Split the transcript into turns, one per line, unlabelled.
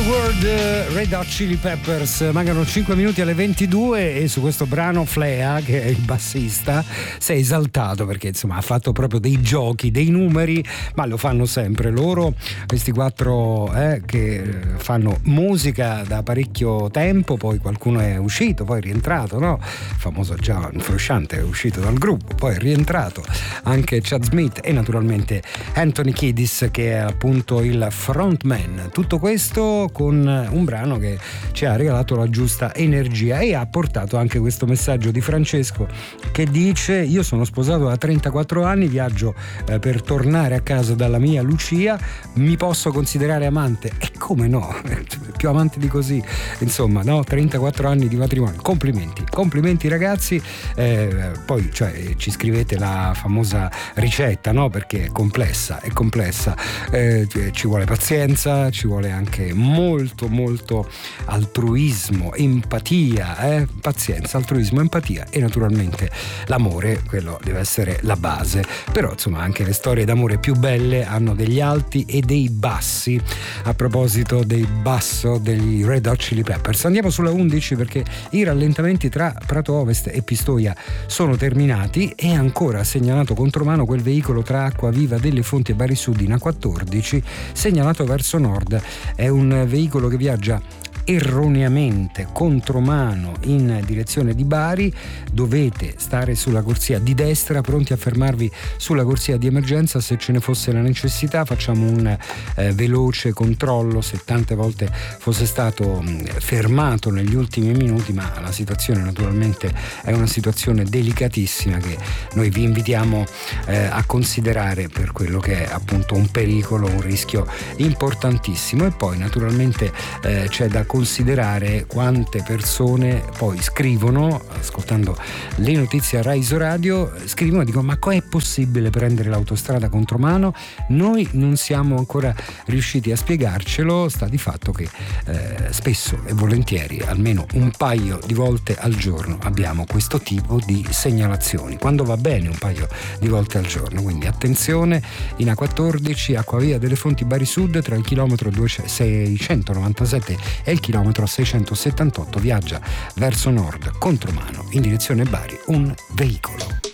World, Red Hot Chili Peppers. Mancano 5 minuti alle 22 e su questo brano Flea, che è il bassista, si è esaltato perché insomma ha fatto proprio dei giochi, dei numeri, ma lo fanno sempre loro, questi quattro che fanno musica da parecchio tempo. Poi qualcuno è uscito, poi è rientrato, no? Il famoso John Frusciante è uscito dal gruppo, poi è rientrato anche Chad Smith e naturalmente Anthony Kiedis, che è appunto il frontman. Tutto questo con un brano che ci ha regalato la giusta energia e ha portato anche questo messaggio di Francesco che dice: io sono sposato da 34 anni, viaggio per tornare a casa dalla mia Lucia, mi posso considerare amante? E come no, più amante di così, insomma, no? 34 anni di matrimonio, complimenti ragazzi. Poi ci scrivete la famosa ricetta, no? Perché è complessa, ci vuole pazienza, ci vuole anche molto altruismo, empatia, pazienza, altruismo, empatia e naturalmente l'amore, quello deve essere la base. Però insomma anche le storie d'amore più belle hanno degli alti e dei bassi. A proposito del basso degli Red Hot Chili Peppers, andiamo sulla 11 perché i rallentamenti tra Prato Ovest e Pistoia sono terminati e ancora segnalato contromano quel veicolo tra Acquaviva delle Fonti e Bari Sud in A14 segnalato verso nord. È un veicolo che viaggia erroneamente contromano in direzione di Bari. Dovete stare sulla corsia di destra, pronti a fermarvi sulla corsia di emergenza se ce ne fosse la necessità. Facciamo un veloce controllo se tante volte fosse stato fermato negli ultimi minuti, ma la situazione naturalmente è una situazione delicatissima che noi vi invitiamo a considerare per quello che è appunto un pericolo, un rischio importantissimo. E poi naturalmente c'è da considerare quante persone poi scrivono, ascoltando le notizie a Rai Radio, scrivono e dicono: ma è possibile prendere l'autostrada contromano? Noi non siamo ancora riusciti a spiegarcelo. Sta di fatto che spesso e volentieri, almeno un paio di volte al giorno, abbiamo questo tipo di segnalazioni, quando va bene un paio di volte al giorno. Quindi attenzione, in A14 Acquavia delle Fonti Bari Sud tra il chilometro 697 e il chilometro 678 viaggia verso nord contromano in direzione Bari un veicolo.